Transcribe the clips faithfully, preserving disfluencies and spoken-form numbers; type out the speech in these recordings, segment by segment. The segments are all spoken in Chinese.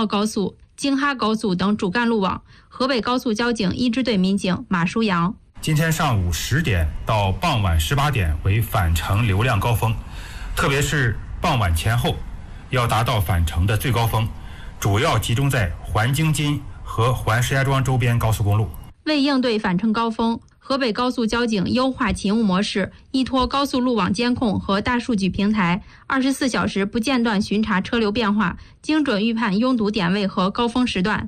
奥高速、京哈高速等主干路网。河北高速交警一支队民警马书阳： 今天上午十点到傍晚十八点为返程流量高峰，特别是傍晚前后要达到返程的最高峰，主要集中在环京津和环石家庄周边高速公路。 为应对返程高峰，河北高速交警优化勤务模式，依托高速路网监控和大数据平台，二十四小时不间断巡查车流变化，精准预判拥堵点位和高峰时段。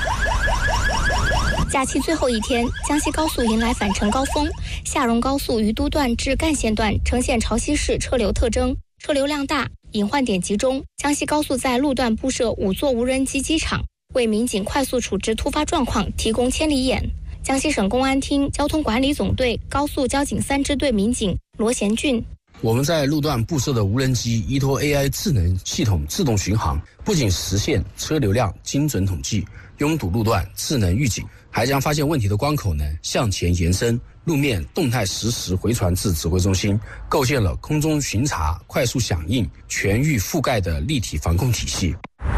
假期最后一天，江西高速迎来返程高峰，下荣高速于都段至干线段呈现潮汐式车流特征，车流量大，隐患点集中。江西高速在路段布设五座无人机机场，为民警快速处置突发状况提供千里眼。江西省公安厅交通管理总队高速交警三支队民警罗贤俊： 我们在路段布设的无人机依托 A I 智能系统自动巡航，不仅实现车流量精准统计、拥堵路段智能预警，还将发现问题的关口呢向前延伸，路面动态实时回传至指挥中心，构建了空中巡查、快速响应、全域覆盖的立体防控体系。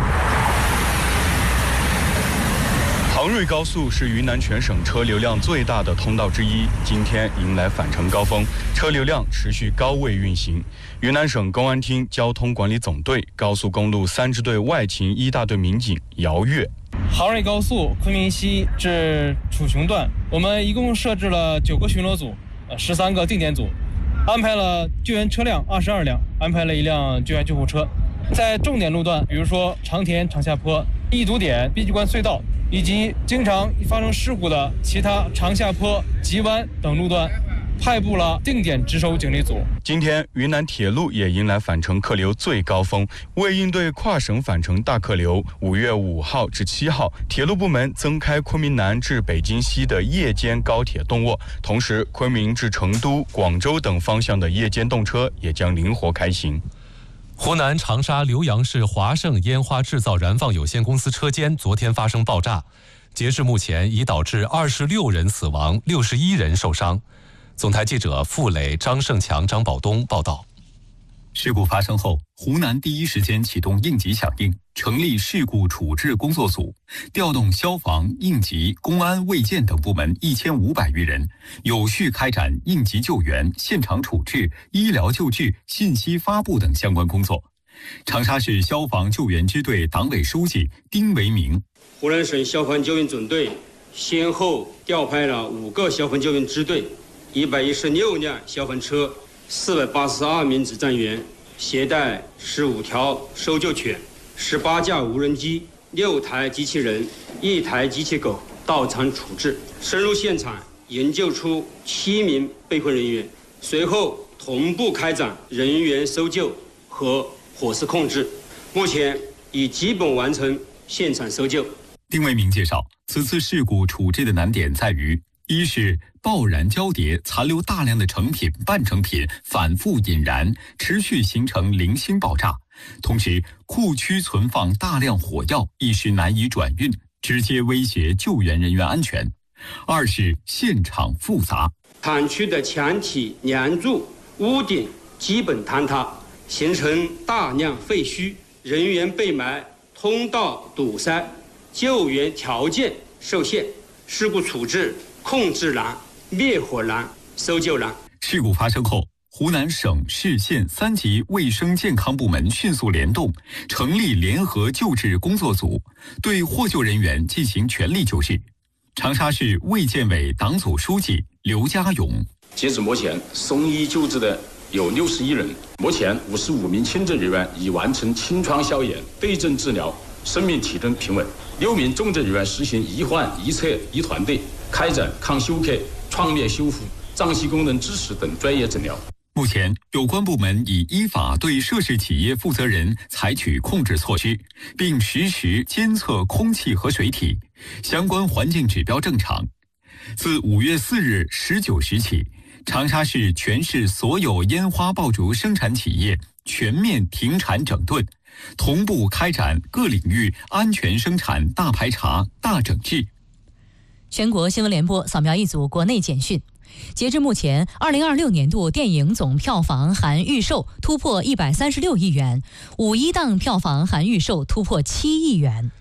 杭瑞高速是云南全省车流量最大的通道之一，今天迎来返程高峰，车流量持续高位运行。云南省公安厅交通管理总队高速公路三支队外勤一大队民警姚跃： 杭瑞高速昆明西至楚雄段，我们一共设置了九个巡逻组，呃，十三个定点组，安排了救援车辆二十二辆，安排了一辆救援救护车。在重点路段，比如说长田长下坡、易堵点、碧鸡关隧道，以及经常发生事故的其他长下坡、急弯等路段，派布了定点值守警力组。 今天云南铁路也迎来返程客流最高峰，为应对跨省返程大客流，五月五号至七号，铁路部门增开昆明南至北京西的夜间高铁动卧，同时昆明至成都、广州等方向的夜间动车也将灵活开行。 湖南长沙浏阳市华盛烟花制造燃放有限公司车间昨天发生爆炸，截至目前已导致二十六人死亡，六十一人受伤。总台记者付磊、张胜强、张宝东报道。 事故发生后，湖南第一时间启动应急响应，成立事故处置工作组，调动消防、应急、公安、卫健等部门一千五百余人，有序开展应急救援、现场处置、医疗救治、信息发布等相关工作。长沙市消防救援支队党委书记丁维明： 湖南省消防救援总队先后调派了五个消防救援支队、一百一十六辆消防车、四百八十二名指战员，携带十五条搜救犬、十八架无人机、六台机器人、一台机器狗到场处置，深入现场营救出七名被困人员，随后同步开展人员搜救和火势控制，目前已基本完成现场搜救。 丁维明介绍，此次事故处置的难点在于，一是爆燃交叠，残留大量的成品、半成品反复引燃，持续形成零星爆炸；同时，库区存放大量火药，一时难以转运，直接威胁救援人员安全。二是现场复杂， 厂区的墙体、梁柱、屋顶基本坍塌，形成大量废墟，人员被埋，通道堵塞，救援条件受限，事故处置控制难、灭火难、搜救难。 事故发生后，湖南省市县三级卫生健康部门迅速联动，成立联合救治工作组，对获救人员进行全力救治。长沙市卫健委党组书记刘家勇： 截至目前，送医救治的有六十一人，目前五十五名轻症人员已完成清创消炎、对症治疗，生命体征平稳；六名重症人员实行一患一测一团队，开展抗休克、创裂修复、脏器功能支持等专业诊疗。 目前，有关部门已依法对涉事企业负责人采取控制措施，并实时监测空气和水体，相关环境指标正常。自五月四日十九时起，长沙市全市所有烟花爆竹生产企业全面停产整顿，同步开展各领域安全生产大排查、大整治。 全国新闻联播扫描一组国内简讯。截至目前，二零二六年度电影总票房含预售突破一百三十六亿元，五一档票房含预售突破七亿元。